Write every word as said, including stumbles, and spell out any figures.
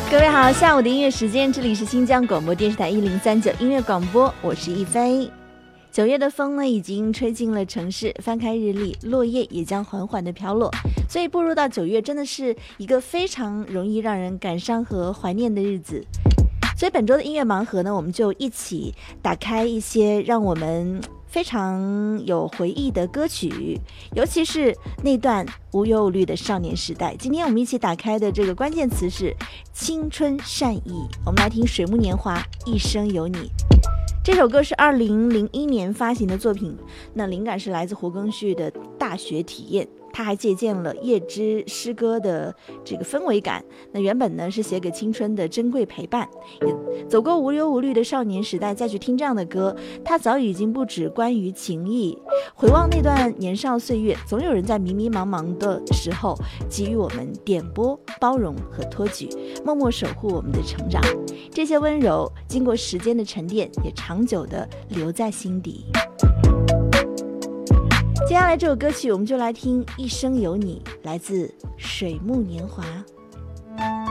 各位好，下午的音乐时间，这里是新疆广播电视台一零三九音乐广播，我是一飞。九月的风呢，已经吹进了城市，翻开日历，落叶也将缓缓的飘落，所以步入到九月，真的是一个非常容易让人感伤和怀念的日子。所以本周的音乐盲盒呢，我们就一起打开一些让我们非常有回忆的歌曲，尤其是那段无忧无虑的少年时代。今天我们一起打开的这个关键词是青春善意，我们来听水木年华一生有你。这首歌是二零零一年发行的作品，那灵感是来自胡庚戌的大学体验，他还借鉴了叶芝诗歌的这个氛围感。那原本呢是写给青春的珍贵陪伴，也走过无忧无虑的少年时代，再去听这样的歌，他早已经不止关于情谊。回望那段年少岁月，总有人在迷迷茫茫的时候给予我们点拨、包容和托举，默默守护我们的成长。这些温柔经过时间的沉淀，也长久地留在心底。接下来这首歌曲我们就来听《一生有你》，来自水木年华。